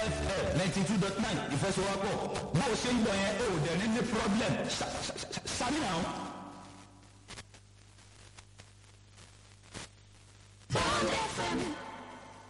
FM 92.9 ìfẹsọ̀wọ́pọ̀ bó o ṣe ń gbọ́ yẹn o ò dẹ̀ ní problem sami náà.